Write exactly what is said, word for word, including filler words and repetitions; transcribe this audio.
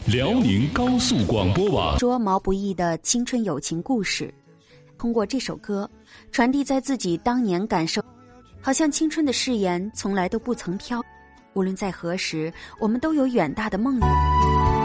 辽宁高速广播网， 说毛不易的青春友情故事，通过这首歌传递在自己当年感受，好像青春的誓言从来都不曾飘，无论在何时，我们都有远大的梦想。